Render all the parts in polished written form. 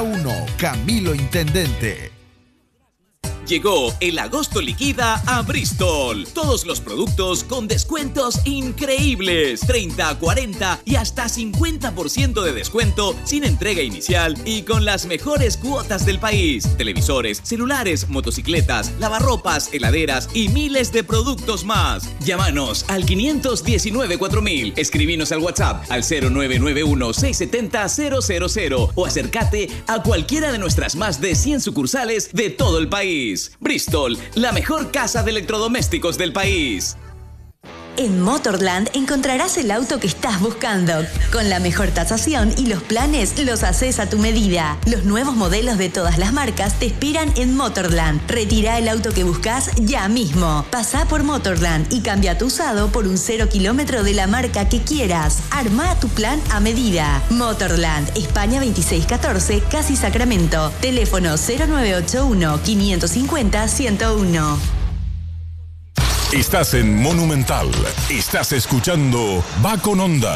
1, Camilo Intendente. Llegó el agosto liquida a Bristol. Todos los productos con descuentos increíbles. 30, 40 y hasta 50% de descuento sin entrega inicial y con las mejores cuotas del país. Televisores, celulares, motocicletas, lavarropas, heladeras y miles de productos más. Llámanos al 519-4000. Escribinos al WhatsApp al 0991-670-000 o acércate a cualquiera de nuestras más de 100 sucursales de todo el país. Bristol, la mejor casa de electrodomésticos del país. En Motorland encontrarás el auto que estás buscando. Con la mejor tasación y los planes los haces a tu medida. Los nuevos modelos de todas las marcas te esperan en Motorland. Retira el auto que buscas ya mismo. Pasá por Motorland y cambia tu usado por un 0 kilómetro de la marca que quieras. Arma tu plan a medida. Motorland, España 2614, Casi Sacramento. Teléfono 0981-550-101. Estás en Monumental. Estás escuchando Va con Onda.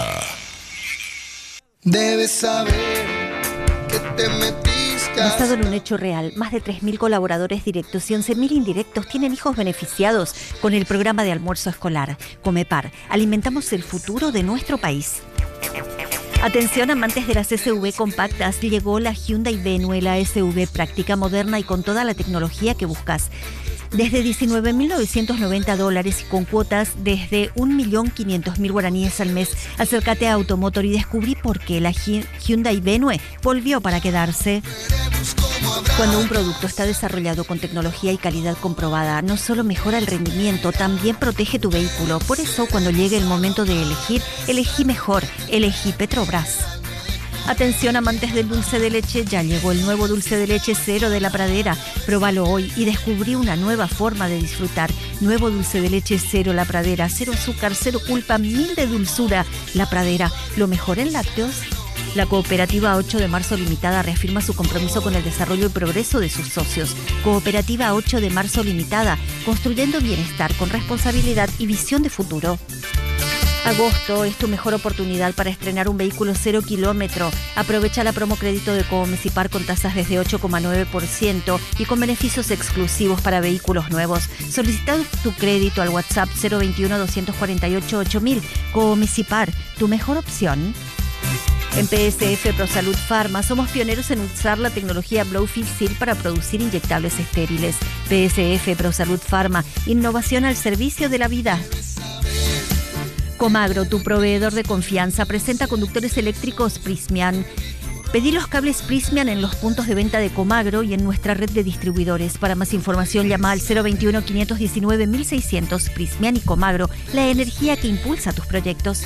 Debes saber que te metiste. Basado en un hecho real, más de 3.000 colaboradores directos y 11.000 indirectos tienen hijos beneficiados con el programa de almuerzo escolar. Comepar, alimentamos el futuro de nuestro país. Atención amantes de las SUV compactas, llegó la Hyundai Venue, la SUV práctica, moderna y con toda la tecnología que buscas. Desde $19.990 y con cuotas desde 1.500.000 guaraníes al mes. Acércate a Automotor y descubrí por qué la Hyundai Venue volvió para quedarse. Cuando un producto está desarrollado con tecnología y calidad comprobada, no solo mejora el rendimiento, también protege tu vehículo. Por eso, cuando llegue el momento de elegir, elegí mejor. Elegí Petrobras. Atención amantes del dulce de leche, ya llegó el nuevo dulce de leche Cero de La Pradera. Próbalo hoy y descubrí una nueva forma de disfrutar. Nuevo dulce de leche Cero La Pradera, 0 azúcar, 0 culpa, 1000 de dulzura. La Pradera, lo mejor en lácteos. La Cooperativa 8 de Marzo Limitada reafirma su compromiso con el desarrollo y progreso de sus socios. Cooperativa 8 de Marzo Limitada, construyendo bienestar con responsabilidad y visión de futuro. Agosto es tu mejor oportunidad para estrenar un vehículo 0 kilómetro. Aprovecha la promo crédito de Comecipar con tasas desde 8,9% y con beneficios exclusivos para vehículos nuevos. Solicita tu crédito al WhatsApp 021-248-8000. Comecipar, tu mejor opción. En PSF ProSalud Pharma somos pioneros en usar la tecnología Blowfield Seal para producir inyectables estériles. PSF ProSalud Pharma, innovación al servicio de la vida. Comagro, tu proveedor de confianza, presenta conductores eléctricos Prysmian. Pedí los cables Prysmian en los puntos de venta de Comagro y en nuestra red de distribuidores. Para más información llama al 021-519-1600. Prysmian y Comagro, la energía que impulsa tus proyectos.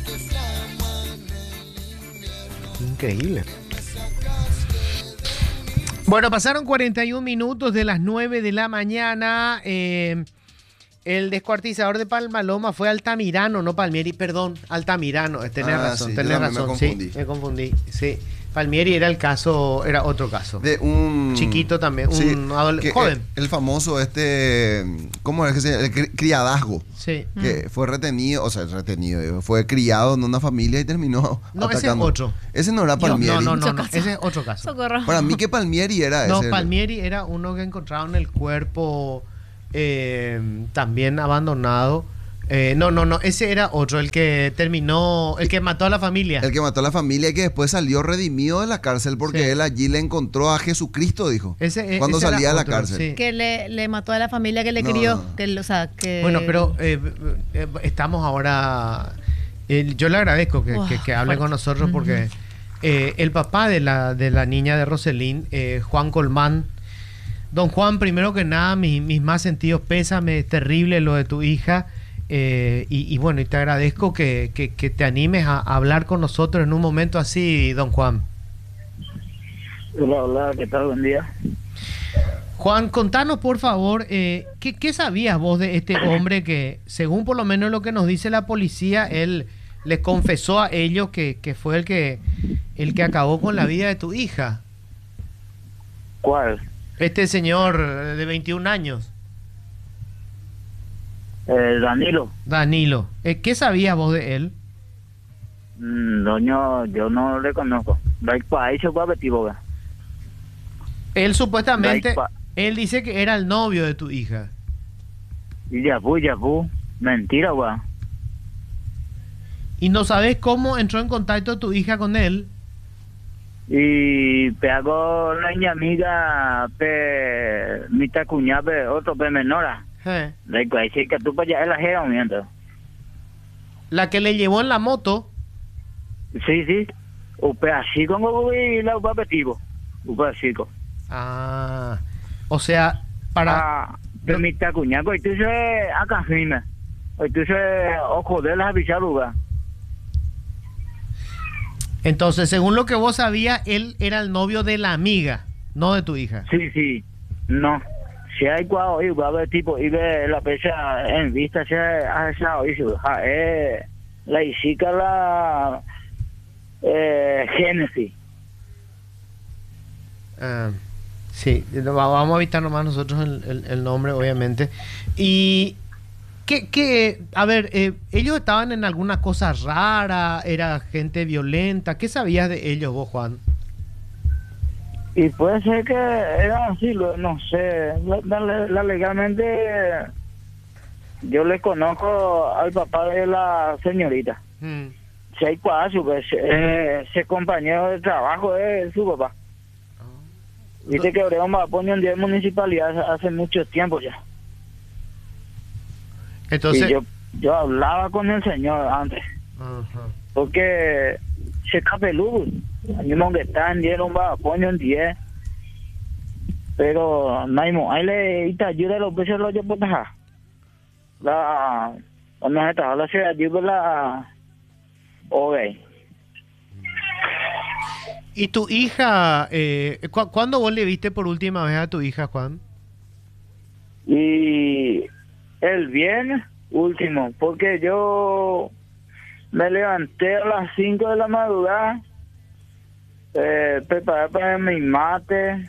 Increíble. Bueno, pasaron 41 minutos de las 9 de la mañana. El descuartizador de Palmaloma fue Altamirano, no Palmieri, perdón, Altamirano. Tenés razón, sí, tenés razón. Me confundí. Sí. Palmieri era otro caso. De un chiquito también, sí, un joven. El famoso ¿cómo es que se llama? El criadazgo. Sí. Que fue fue criado en una familia y terminó atacando. Ese es otro. Ese no era Palmieri. No, ese es otro caso. Socorro. Para mí que Palmieri era ese. No, Palmieri era uno que encontraron el cuerpo también abandonado. No, ese era otro, el que mató a la familia. El que mató a la familia y que después salió redimido de la cárcel porque él allí le encontró a Jesucristo, dijo. Cuando salía de la cárcel. Sí. Que le mató a la familia que le crió. Bueno, pero estamos ahora... yo le agradezco que hable con nosotros porque el papá de la niña de Roselín, Juan Colmán. Don Juan, primero que nada, mis más sentidos pésames, terrible lo de tu hija. Y bueno, y te agradezco que te animes a hablar con nosotros en un momento así, don Juan. Hola, ¿qué tal? Buen día. Juan, contanos por favor, ¿qué sabías vos de este hombre que, según por lo menos lo que nos dice la policía, él les confesó a ellos que fue el que acabó con la vida de tu hija? ¿Cuál? Este señor de 21 años. Danilo. ¿Qué sabías vos de él? Doño, yo no le conozco. Él supuestamente, él dice que era el novio de tu hija. Y ya fue. Mentira, weón. ¿Y no sabes cómo entró en contacto tu hija con él? Y pegó la amiga, mi cuñada, otro menora. La que que tú para allá es la jera, mientras. La que le llevó en la moto. Sí. O así como la papetivo. Chico. Ah, o sea, para... Pero mi cuñada, y tú se acá firme. Y tú se ojo de las avisadugas. Entonces, según lo que vos sabías, él era el novio de la amiga, no de tu hija. Sí. No. Si hay cuadro, y va a ver tipo, y ve la fecha en vista, se ha echado, y la isica la Génesis. Sí, vamos a evitar nomás nosotros el nombre, obviamente. Y... a ver, ellos estaban en alguna cosa rara, era gente violenta. ¿Qué sabías de ellos vos, Juan? Y puede ser que era así, no sé. Legalmente yo le conozco al papá de la señorita. Si hay cuatro, pues ese compañero de trabajo es su papá. Dice que Obregón va a poner un día de municipalidad hace mucho tiempo ya. Entonces, y yo hablaba con el señor antes. Porque se escapeludo. A mí me están dieron va a poner un 10. Pero no hay le te ayuda los precios los yo puedo la no está la se ayuda la okay. ¿Y tu hija, cuándo vos le viste por última vez a tu hija, Juan? Y el viernes último, porque yo me levanté a las 5 de la madrugada, preparé para mi mate,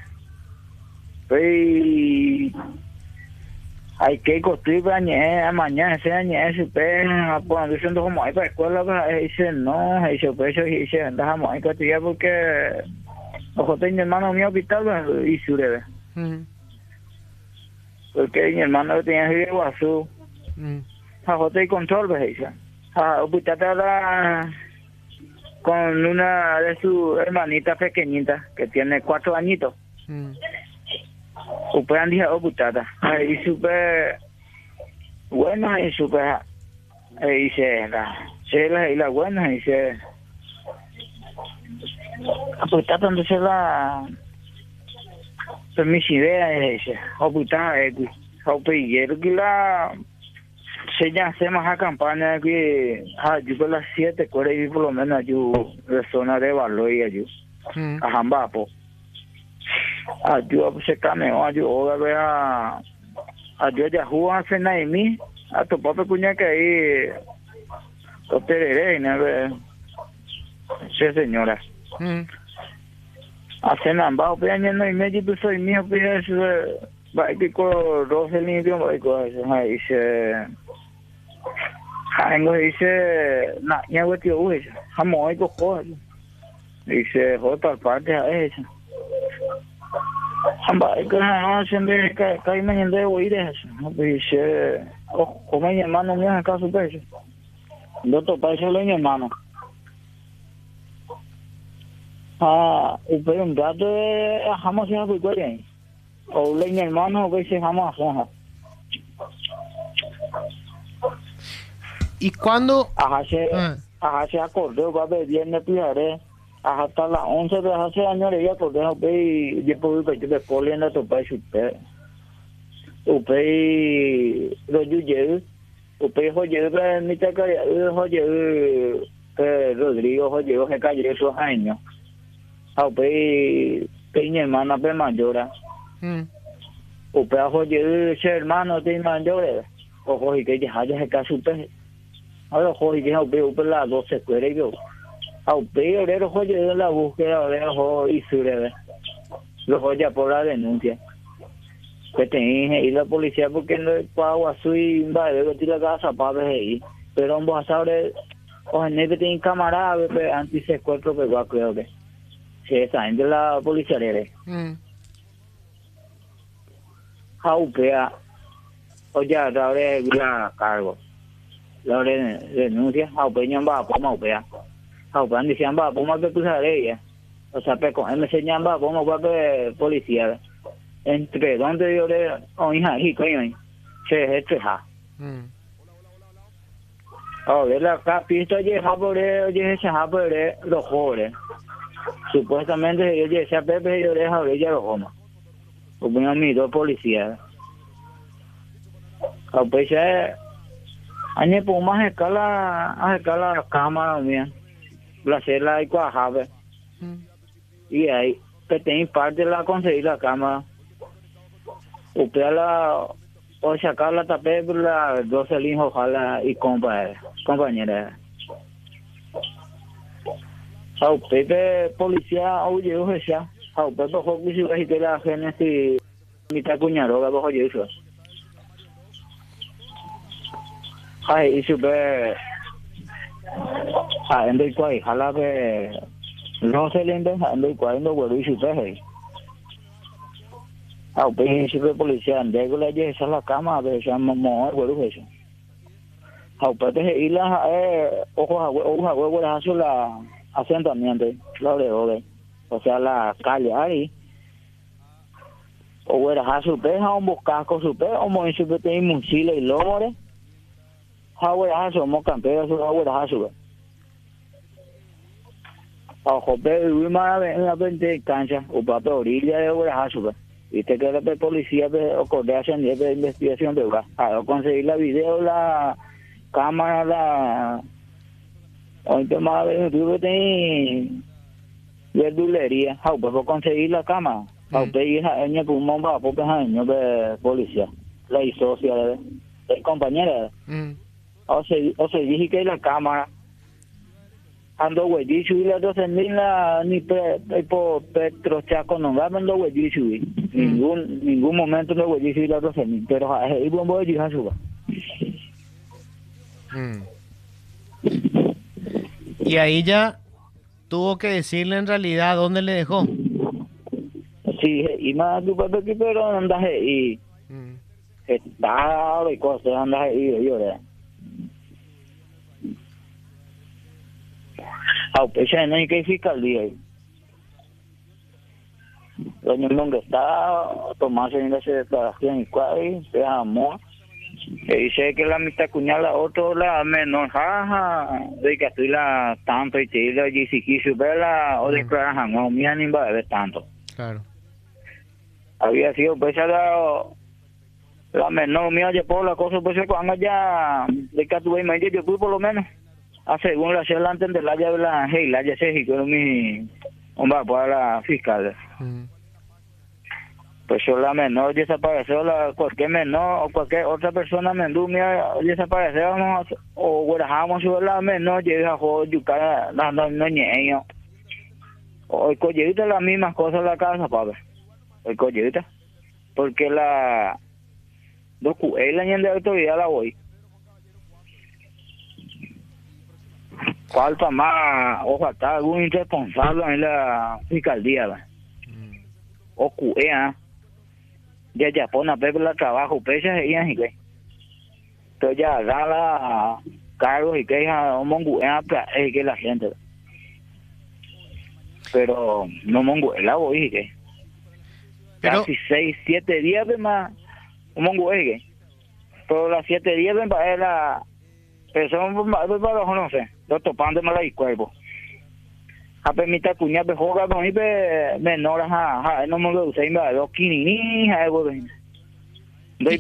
y hay que construir mañana ese año ese pues diciendo como hay para escuela, pues dice no, dice pues dice dejamos hay que estudiar porque ojo tengo mi hermano mío hospital y su bebé. Porque mi hermano tenía que ir a Guazú. Ajote y control, pues dice. Hospital con una de sus hermanitas pequeñitas que tiene 4 añitos. Upean dije hospital. Y súper bueno y súper dice la buena dice hospital donde se la mis ideas dice hospital quiero que la se ya hacemos a campaña que yo con las 7 cuál y por lo menos yo de zona de valor y yo a Jambapo yo se cameo yo a yo ya jugo a cena y mí a tu papá cuña que ahí hotelere no sí señora a cena bajo peña y medio pues soy mío pues va que con Roselyn va que ahí se Hango dice na ya que tío uy jamón cojo dice otra parte a eso hamba que no siempre que me ande oír eso dice como mi hermano mío acá su pecho no topa eso mi hermano pero un gato jamás se ha vuelto bien o mi hermano que se jamás ¿Y cuándo? Se acordó, va a ver viernes pijaré, hasta las 11 de hace años le acordé, y después yo le coliendo a tu país usted. Usted lo yuye, usted joye, mi te cae, joye, Rodrigo, joye, que calle esos años. Usted, mi hermana, pe mayora. Usted joye, ese hermano, te mayores. Ojo, y que ya se cae usted. Ahora joder que veo por las 12 escuelas yo veo el joder de la búsqueda de y su breve lo joya por la denuncia que tenía y la policía porque no es para Guazú y vale que tira casa para ver ahí pero un bozador o en el que tiene camarada pero antes se encuentra pero creo que si esa gente la policía le Jaupea, o ya ahora la cargo. La denuncia, Jaupea va por Maupea. Jaupea dice, va por más que tú sabes, o sea, con él me enseñan va por más que policía. Entre donde yo le, o hija, y coño, se es treja. De la capista llega por él, llega por él, los jóvenes. Supuestamente yo llegué a Pepe y yo le dejaba ya los hombres. Como yo mis dos policías. Pues ya, añe por más escala cámara mía. La celda y cuajaba. Y ahí, que tenía parte de la conseguir la cámara. Usted la, o sacar la tapé por la 12 líneas, ojalá, y compañera. Pepe policía oye esa Pepe hockey si vas la gente si mitad cuñado bajo eso y super ando y cuál jala que no se le ando y cuál no vuelvo y super Pepe super policía ande con la esa la cama de esa mamá vuelvo eso Pepe y la ojo hacia la asentamiento, lo de hoy, o sea, la calle ahí, o era a su peja, un boscasco su peja, o muy su peja, y mochila y lomore, ahora somos campeones, ahora a su vez. Ojo, pero muy mal en la vente cancha, o para orilla de ahora a su vez. Y te queda la policía, o coordinación de investigación de hogar, a conseguir la video, la cámara, la. Hoy te más yo tenía verdulería, pues por conseguir la cama, usted hija ella pulmón va porque años de policía, la socia de compañera, o se dije que la cámara ando huellicho y las 12.000 la ni por Petro Chaco no va ando huellicho ningún momento no huellicho y las 12.000, pero ahí bombo de hija suba. Y ahí ya tuvo que decirle en realidad dónde le dejó. Sí, y más tu papá aquí, pero andas ahí. Está y cosas, andas ahí, yo le. Pues ya no hay que fiscalía ahí. Lo mismo que está, tomarse en esa declaración y cuál, se amor. Que dice que la mitad cuñada otro la menor jaja de que estoy la tanto y te la y si quiso verla o declarar no mía ni va a ver tanto claro había sido pues la menor mía ya por la cosa pues cuando ya de que tuve medio yo fui por lo menos a según la celda antes de la llave la hey la ya se que mi hombre para la fiscal pues yo la menor desapareció, cualquier menor o cualquier otra persona mendumia desapareció o guardamos sobre la menor llega a jugar no ñeño o el collita las mismas cosas en la casa papá el collita porque la la de autoridad la voy falta más o falta algún irresponsable en la fiscalía o QEA ya pone a ver el trabajo pesa y así que entonces ya da la cargos y que es monguea que la gente pero no monguela voy que casi 6-7 días más monguea pero las 7 días ven para la persona para los no sé lo topando mal el cuerpo a permitir cuñar de jugar con mi menor no me lo usé más los quinini algo de doy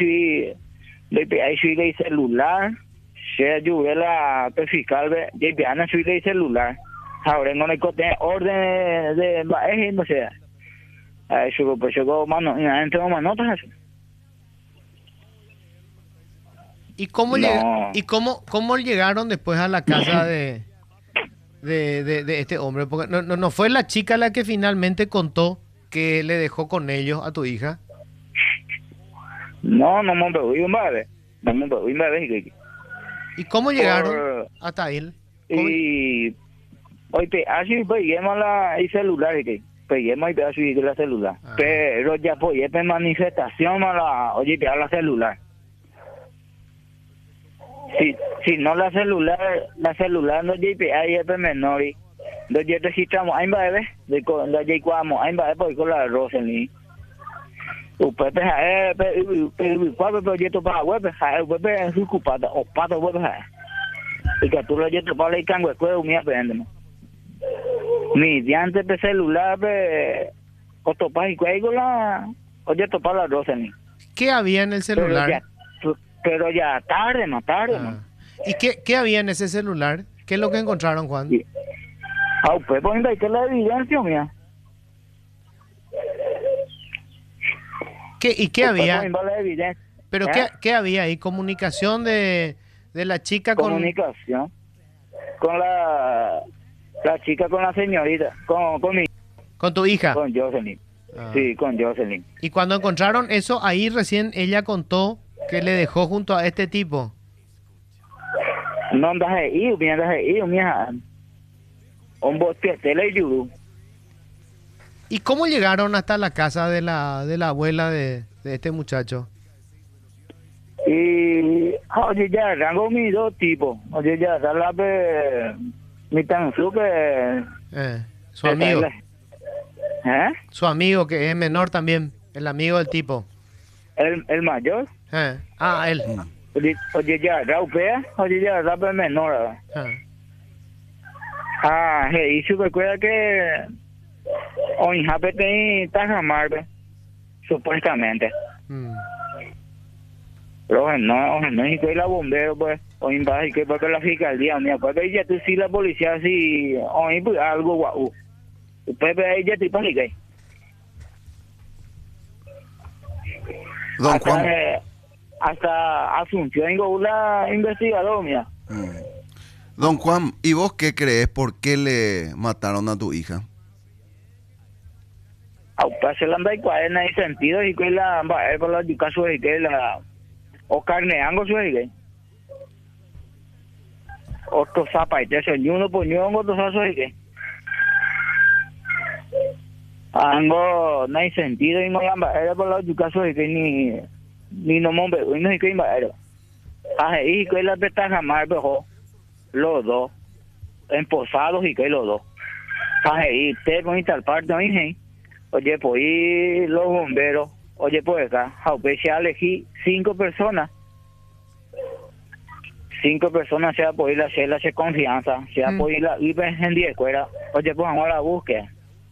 de celular se ayuda la fiscal de Viana soy de celular ahora no le cote orden de no sé eso pues yo mano entre notas ¿Y cómo cómo llegaron después a la casa de este hombre? Porque no fue la chica la que finalmente contó que le dejó con ellos a tu hija. No me vale. ¿Y cómo llegaron hasta él? Y hoy así pues llama el celular que Peguemos y pega su la celular. Pero ya pues ya manifestación mala, oye, pega la celular. Si no la celular no JP ahí es menor y no ya registramos ahí va de la ya cuamo ahí va por con la Roselyn. Pepe cuál proyecto para web web es ocupada o pato web y que tú lo ya para la cango escuela mía aprendemos. Mi diante de celular otopa y cuela oye topa la Roselyn. ¿Qué había en el celular? Pero ya tarde. ¿Y qué había en ese celular? ¿Qué es lo que encontraron, Juan? Pues ponme que la evidencia, mía. ¿Y qué había? ¿Pero qué había ahí? ¿Comunicación de la chica con...? Comunicación. Con la chica, con la señorita. ¿Con tu hija? Con Jocelyn. Sí, con Jocelyn. Y cuando encontraron eso, ahí recién ella contó que le dejó junto a este tipo. No andas ahí, mija. Un bote tele y ¿Y cómo llegaron hasta la casa de la abuela de este muchacho? Y oye ya rango mis dos tipos. Oye ya la mi tan que su amigo. Su amigo que es menor también, el amigo del tipo. El mayor. Él. Oye ya rape menor. Y su recuerda que hoy jape te tajamarbe supuestamente. Pero no es que la bombero pues hoy va y que porque la fiscalía mía pues ya tú sí la policía sí hoy pues algo guau. Pues ella te pasa que Don Juan. Hasta Asunción y la investigador mía. Don Juan, ¿y vos qué crees? ¿Por qué le mataron a tu hija? Pues se la anda y cuál hay sentido y que la por la caso de que la o carneango su que otro zapa y te uno poñón otro saso de que algo no hay sentido y no era por la caso de que ni no mombe no hay que ir y que la peta jamás mejor los dos emposados y que los dos y te con tal parte no hay. Oye, pues y los bomberos, oye, pues acá, se elegí 5 personas. 5 personas se va a poder hacer confianza, se va a poder ir en 10 escuelas. Oye, pues vamos a la búsqueda.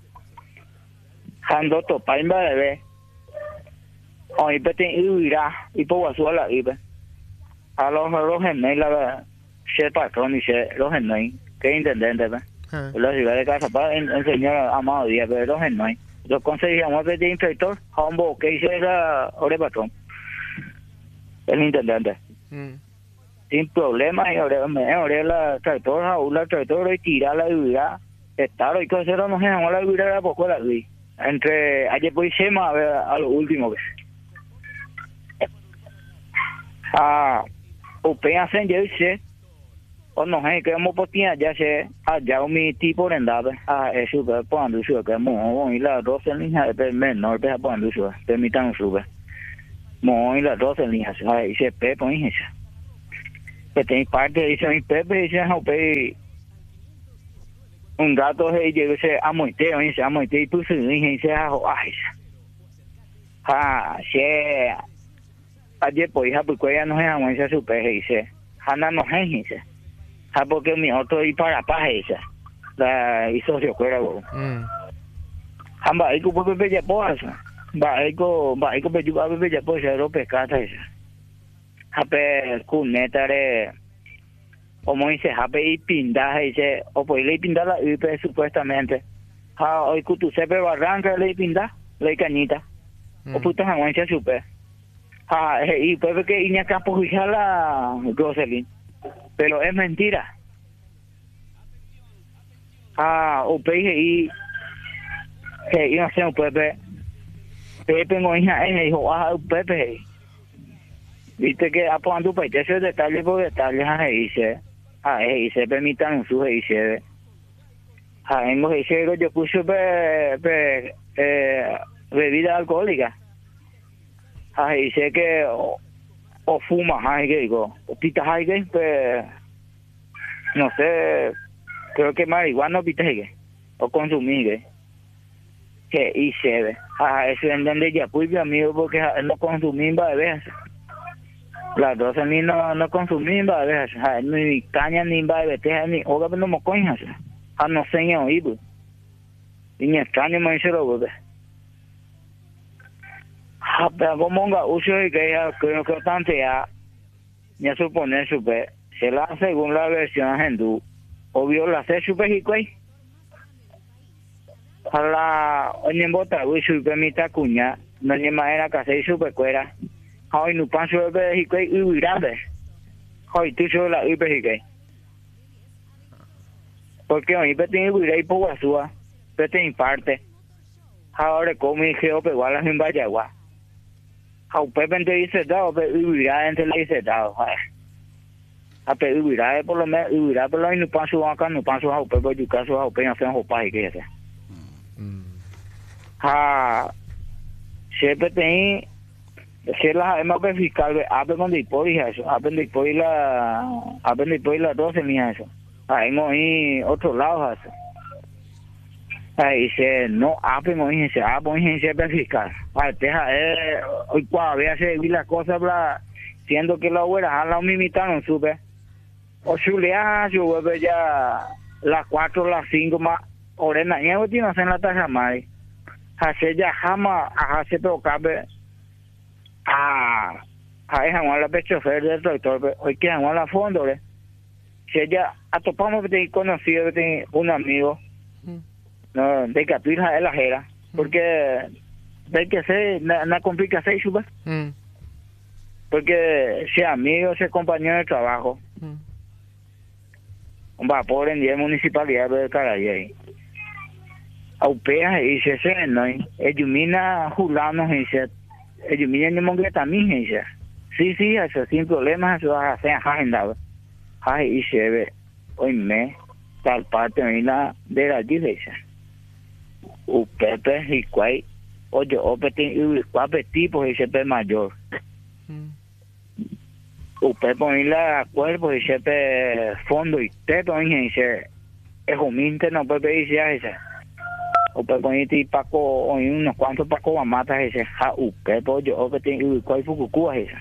Ando topa en bebé. Oye, pues te irá y por guasú a la ibe. A los gemelos, se patrón y se los gemelos, que intendente, ¿ves? La ciudad de Casa para enseñar a Amado Díaz, pero los gemelos. Yo conseguíamos de inspector, Hombo, que hice la ore patrón, el intendente. Sin problema, y ahora la tractor y tirar la vida, estar y cosas, no se llamó la vida, poco la vi. Entre ayer pues se me a lo último que upe hacen yo dice o no sé que hemos posteado ya se allá mi tipo rendado eso que cuando sube que mo y la 12 líneas de menor de cuando sube permitan sube mo y la 12 líneas y se pepo y eso que tiene parte dice mi pepe dice upe un gato se llega se amoiteo y se amoiteo y puso y se se ayer pues hija pues ella no se amoitea su peje dice Hanna no se dice porque mi otro y para esa la hizo yo fuera hamba iko pepe ya poasa va iko pepe ya poasa ro pescata esa hape kunetare como dice hape y pinda dice o pues le pinda la UP supuestamente hoy tu sepe barranca le pinda le cañita o puta aguancha super y pepe que iña campo la Jocelyn pero es mentira. O peje y no sé un Pepe no hija dijo Pepe viste que apoyando para ese detalle por detalle dice se permitan su dice Hemos hecho yo puse bebida alcohólica. Dice que o fuma, que digo, o pita, que no sé, creo que marihuana pita, o consumir, que y se ve. Eso es donde ya pues mi amigo porque no consumir bebés. Las 12 ni no consumir bebés, ni caña ni bebés, ni oga no me coñas. No sé ni oído. Y ni extraño me dice lo bebé. Pero como un uso y que ya creo que tanto ya supone super se la según la versión hindú obvio la se super hikwai para en bota uy super mita cuña no ni manera que se super cuera hoy no paso de hikwai y grande hoy tú solo la hikwai porque hoy te tiene que ir por guasúa te imparte ahora como dije o igual las en Vallagua hậu Pepe te dice dado pero hubiera entre le dice dado a pero hubiera por lo menos hubiera por lo menos paso acá no paso hậu Pepe yo caso hậu Pepe hace un pai que hace siempre te se la hemos fiscal abre con después eso abre después la 12 mía eso ahí otro lado eso dice no abre muy se abre siempre fiscal deja hoy cuando vea se vi la cosa bla siendo que la abuela a la imitaron sube o chulea yo vuelve ya las 4 las 5 más orena ya no tiene en la taja más hace ya jamás hace pero cabe esa no la pecho chofer del doctor hoy que no la fondo si ya atopamos de conocido de un amigo no de que tu hija es la jera porque hay que hacer una complicación sube porque si amigo se compañero de trabajo un vapor en 10 municipalidades de Carayay aupea y se no ellos julanos y se ellos miran de mongue también y se sí eso sin problemas eso va a hacer agendado y se ve hoy me tal parte de la iglesia Pepe y cuay oye y cuape tipo y se ve mayor Pepe ponerla cuerpo y se ve fondo y teto y se es humilde no puede decir ese Pepe ponerte y Paco unos cuantos Paco va matar ese Pepe yo y cuay fucucú ese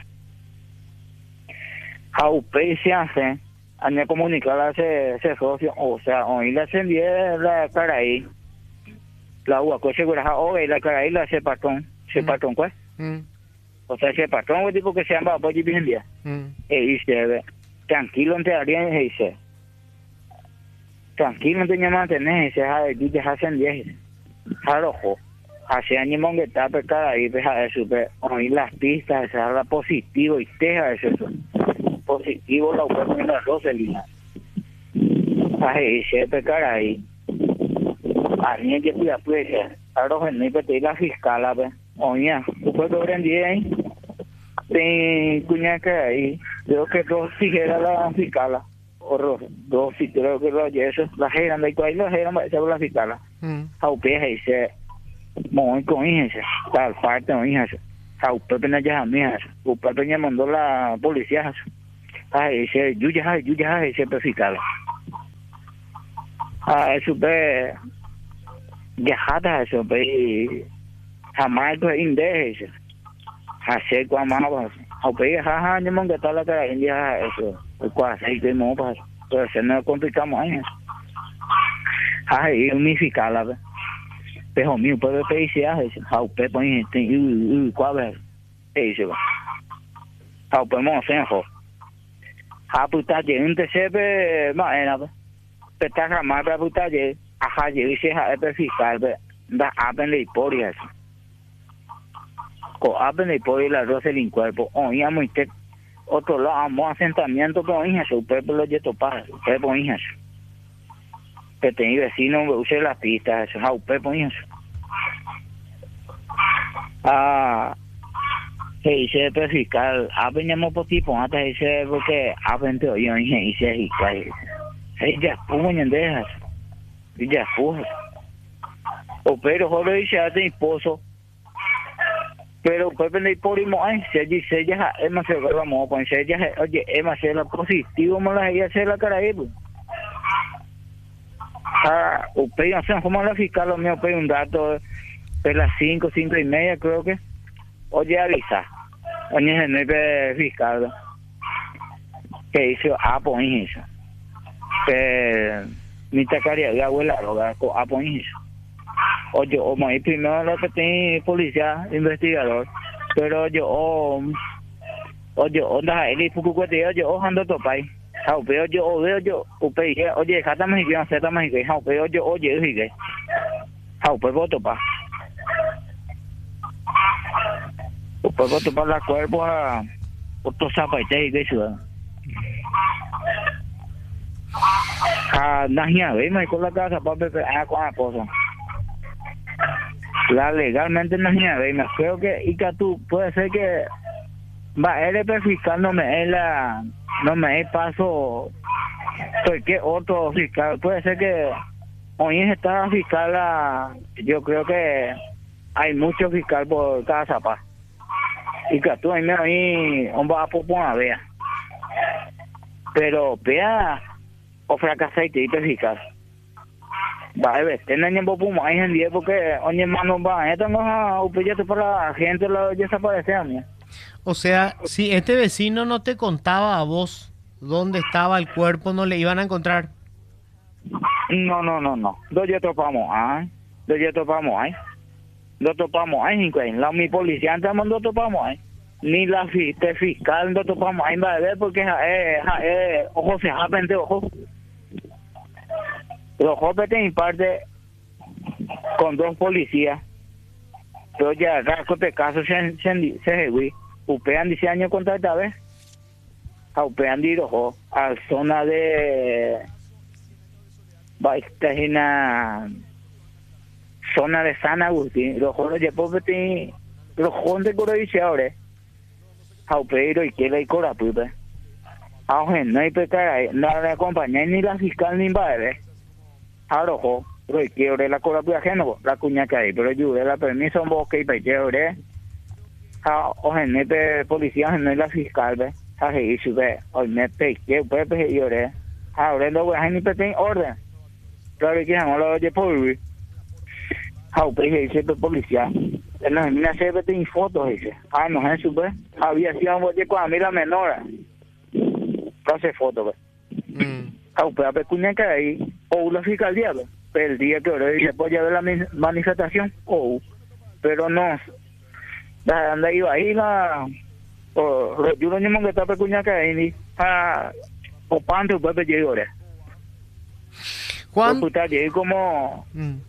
Pepe se hace a no comunicar a ese socio o sea hoy le ascendí la cara ahí la agua que segura hoy la cara ahí la ese patrón pues o sea ese patrón es tipo que se llama pues bien día y se ve tranquilo entre alguien y dice tranquilo no tenía mantener ese y dejarse 10 ojo hace años que está pecada ahí deja eso hoy las pistas esa la positivo y deja eso positivo la ocupa en las 12 líneas se pecar ahí alguien que pida pues ahora no hay la fiscal oye usted lo vendí ahí de cuña que ahí creo que 2 tijeras la fiscal o 2 sí creo que lo eso la geran de ahí la geran se la fiscal aupea y se muy con ese tal parte no hija aupea no ya mía usted ya mandó la policía ese yo ya ese fiscal eso ve viajada eso ve jamás pues indeje hacer con más aupea jaja ni monga tal la cara india eso cuál hay que no pasa pero se no complicamos ahí unificarla pero mío puede pedir ese aupea poner y cuál es eso aupea hacer puta gente se ve más peta jamás para puta y se ha fiscal da apen y por eso co apen y por la 12 en cuerpo oía muy otro lado amo asentamiento con hijas su pueblo lo lleto para con hijas que tenía vecino use las pistas eso con hijas se fiscal veníamos por tipo antes ese porque aprende hoy y se y ya puñen dejas y ya fue. O pero joder dice a tu esposo. Pero pues pendei por imo ay se dice ya es más se vamos con se ya oye es más la positivo me la ella se la cara ahí. O pero no sé cómo la fiscal lo mío pide un dato de las 5:30 creo que. Oye avisa. Oye no es fiscal. Que hizo pues eso. Mi tacaria de abuela lo gasto pues eso. Oye, o me primero lo que tiene policía, investigador, pero yo, onda él y poco que yo, ando topay, pero yo veo yo, oye, jata más que no sé más que, pero yo, oye, dije, pues voto pa, pues voto pa la cuerpo a otro zapate y que eso, nada, ve, me con la casa para pepe, con la cosa. La legalmente no es nada, y me creo que tú puede ser que va el fiscal no me es paso porque otro fiscal puede ser que hoy está fiscal yo creo que hay muchos fiscal por cada zapa y que tú ahí un va a poner vea pero vea o fracasa y te fiscal. Va a ver, tienen en Bopumo, hay en día porque, oye, hermano, va, esto no es para la gente, ya desaparece a mí. O sea, si este vecino no te contaba a vos dónde estaba el cuerpo, ¿no le iban a encontrar? No. Yo topamos, mi policía antes no topamos, ni la fiscal no topamos, va a ver porque, ojo, se japente, ojo. Los jóvenes en parte con 2 policías, pero ya rasco de caso se upean 10 años contra esta vez, upean dirojo a zona de zona de San Agustín, los jóvenes ya pues los jóvenes de ahora, upeiro y que la y coraputa, no hay pecado, no le acompaña ni la fiscal ni padre. Arojo, pero que ore la cora ajeno, la cuña que hay, pero yo la permiso un bosque y peche ore. O genete policía, genete la fiscal, ve. Y sube, o nete, que puede peche y ore. Ahora no voy a ni peche orden. Claro que no lo oye por vivir. Peche y siempre policía. No, mira, se ve en fotos, dice. No se sube. Había sido un bote con a mí la menor. Hace fotos, ve. Pero a cuña que hay, o la fiscalía, pero el día que ahora se puede ver la manifestación, pero no, anda iba ahí yo no mismo que está pecuña que hay, o panto, pues me llego ahora. Juan, como,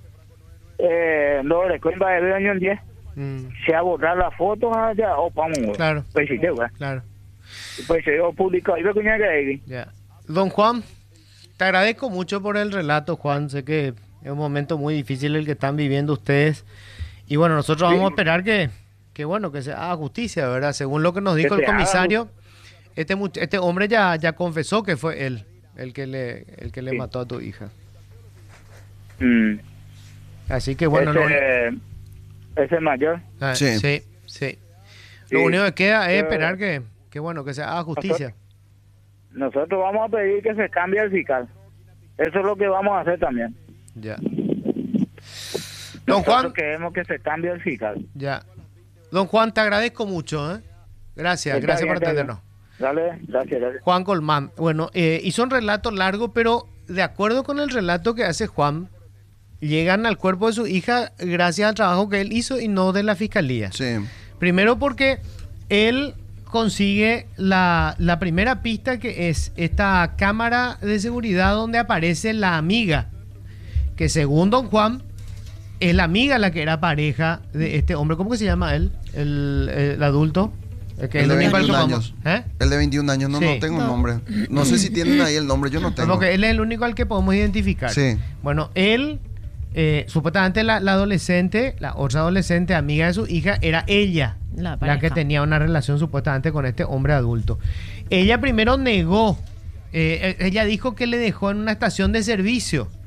no recuerda de año en 10, se ha borrado las fotos allá, o vamos, claro, pues sí, claro, pues se publicado, y pecuña que hay. Ya. Don Juan, te agradezco mucho por el relato, Juan. Sé que es un momento muy difícil el que están viviendo ustedes. Y bueno, nosotros vamos a esperar que se haga justicia, ¿verdad? Según lo que nos dijo el comisario, este hombre ya confesó que fue él el que le mató a tu hija. Así que bueno, ese mayor. Sí. Lo único que queda es esperar que se haga justicia. Nosotros vamos a pedir que se cambie el fiscal. Eso es lo que vamos a hacer también. Ya. Don Juan, queremos que se cambie el fiscal. Ya. Don Juan, te agradezco mucho, ¿eh? Gracias por atendernos. Dale, gracias. Juan Colmán. Bueno, hizo un relato largo, pero de acuerdo con el relato que hace Juan, llegan al cuerpo de su hija gracias al trabajo que él hizo y no de la fiscalía. Sí. Primero porque él consigue la primera pista, que es esta cámara de seguridad donde aparece la amiga, que según don Juan es la amiga la que era pareja de este hombre. ¿Cómo que se llama él? El adulto. El de 21 años. El de 21 años, no tengo el nombre. No sé si tienen ahí el nombre, yo no tengo. Porque él es el único al que podemos identificar. Sí. Bueno, él, supuestamente la adolescente, la otra adolescente amiga de su hija, era ella. La que tenía una relación supuestamente con este hombre adulto. Ella primero negó. Ella dijo que le dejó en una estación de servicio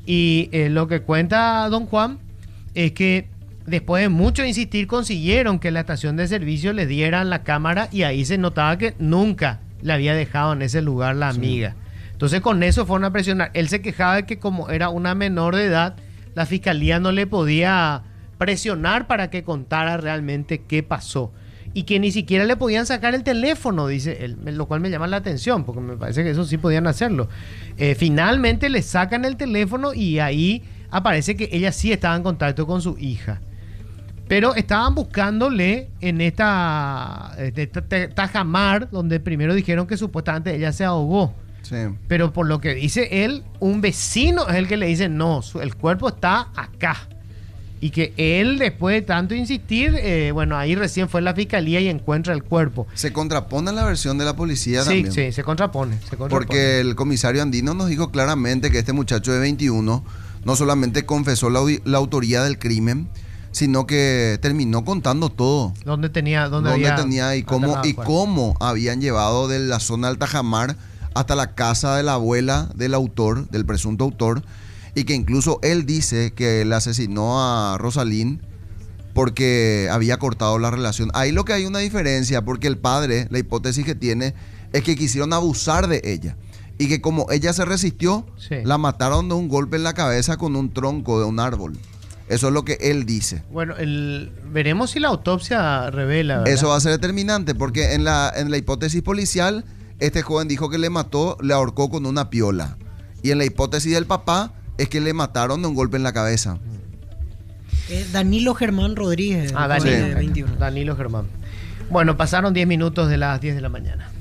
Y lo que cuenta don Juan es que después de mucho insistir consiguieron que la estación de servicio le dieran la cámara y ahí se notaba que nunca le había dejado en ese lugar la amiga. Entonces con eso fueron a presionar. Él se quejaba de que como era una menor de edad, la fiscalía no le podía presionar para que contara realmente qué pasó. Y que ni siquiera le podían sacar el teléfono, dice él, lo cual me llama la atención, porque me parece que eso sí podían hacerlo. Finalmente le sacan el teléfono y ahí aparece que ella sí estaba en contacto con su hija. Pero estaban buscándole en esta tajamar, donde primero dijeron que supuestamente ella se ahogó. Sí. Pero por lo que dice él, un vecino es el que le dice, no, el cuerpo está acá. Y que él, después de tanto insistir, bueno, ahí recién fue la fiscalía y encuentra el cuerpo. Se contrapone la versión de la policía también. Sí, se contrapone. Porque el comisario Andino nos dijo claramente que este muchacho de 21 no solamente confesó la autoría del crimen, sino que terminó contando todo. ¿Dónde tenía y cómo habían llevado de la zona del Tajamar hasta la casa de la abuela del autor, del presunto autor. Y que incluso él dice que le asesinó a Rosalín porque había cortado la relación. Ahí lo que hay una diferencia, porque el padre, la hipótesis que tiene, es que quisieron abusar de ella. Y que como ella se resistió, la mataron de un golpe en la cabeza con un tronco de un árbol. Eso es lo que él dice. Bueno, veremos si la autopsia revela, ¿verdad? Eso va a ser determinante, porque en la hipótesis policial, este joven dijo que le ahorcó con una piola. Y en la hipótesis del papá, es que le mataron de un golpe en la cabeza. Danilo Germán Rodríguez. Danilo Germán. Bueno, pasaron 10 minutos de las 10 de la mañana.